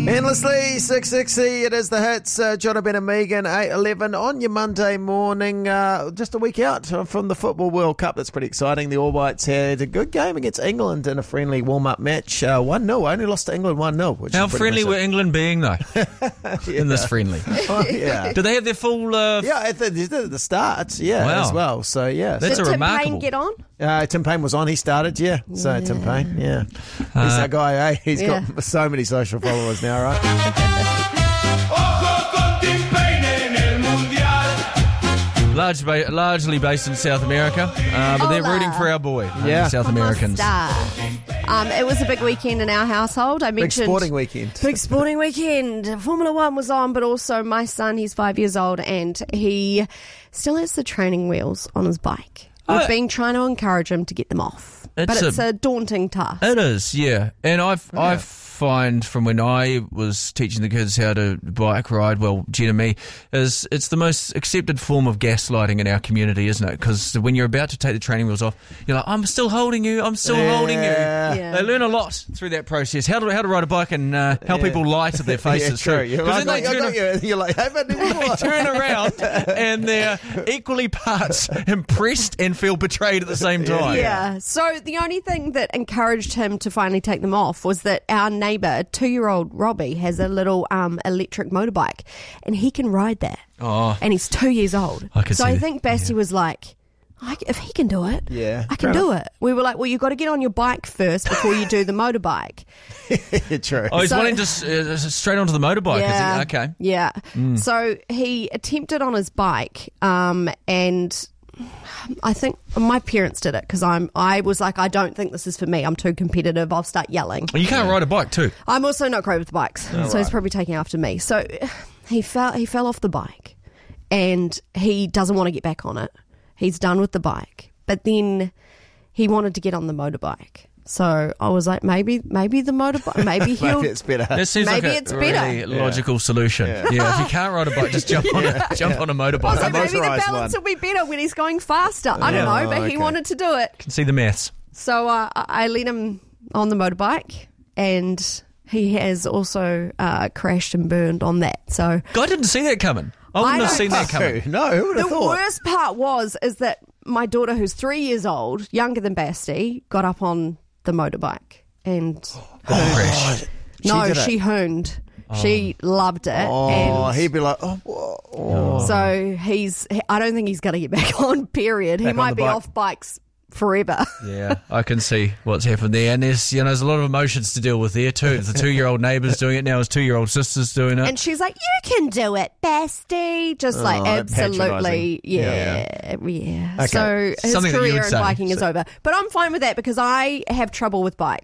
Endlessly 660, it is the hits. John Ben and Megan, 8:11 on your Monday morning. Just a week out from the Football World Cup. That's pretty exciting. The All Whites had a good game against England in a friendly warm-up match. 1-0. Only lost to England 1-0. How friendly were England being, though, in this friendly? Oh, yeah. Did they have their full... Yeah, at the start, as well. So, yeah. That's Did a Tim remarkable... Payne get on? Tim Payne was on. He started, So, Tim Payne, He's that guy, He's got so many social followers now, right? Largely based in South America, but they're rooting for our boy, South Americans. It was a big weekend in our household. I mentioned Big sporting weekend. Formula One was on, but also my son, he's 5 years old, and he still has the training wheels on his bike. We've been trying to encourage him to get them off, but it's a daunting task. It is, yeah. And I find from when I was teaching the kids how to bike ride, well, Jen and me, is it's the most accepted form of gaslighting in our community, isn't it? Because when you're about to take the training wheels off, you're like, I'm still holding you. Yeah. They learn a lot through that process. How to ride a bike and how people lie to their faces. True. You're like, they turn around and they're equally parts impressed and feel betrayed at the same time. Yeah. So the only thing that encouraged him to finally take them off was that our neighbour, 2-year-old Robbie, has a little electric motorbike, and he can ride that. Oh. And he's 2 years old. I think Basti was like, if he can do it, I can do it. We were like, well, you've got to get on your bike first before you do the motorbike. True. Oh, he's wanting to straight onto the motorbike, is he? Okay. Yeah. So he attempted on his bike, and I think my parents did it because I was like, I don't think this is for me. I'm too competitive. I'll start yelling. Well, you can't ride a bike too. I'm also not great with bikes, so he's probably taking after me. So he fell off the bike, and he doesn't want to get back on it. He's done with the bike, but then he wanted to get on the motorbike. So I was like, maybe the motorbike, maybe he'll. Maybe it's better. This seems maybe like it's a better. really logical solution. Yeah, if you can't ride a bike, just jump on a motorbike. Also, maybe the balance will be better when he's going faster. I don't know, but he wanted to do it. Can see the maths. So I let him on the motorbike, and he has also crashed and burned on that. So I didn't see that coming. I wouldn't have seen that coming. No, who would have thought? The worst part is that my daughter, who's 3 years old, younger than Basti, got up on the motorbike and she hooned. She loved it. And he'd be like, so I don't think he's going to get back on, period. He might be off bikes forever. Yeah, I can see what's happened there, and there's a lot of emotions to deal with there too. The 2-year-old neighbour's doing it now. His 2-year-old sister's doing it, and she's like, "You can do it, Basti." Just like absolutely, yeah. Okay. So his Something career in say. biking is over, but I'm fine with that because I have trouble with bikes.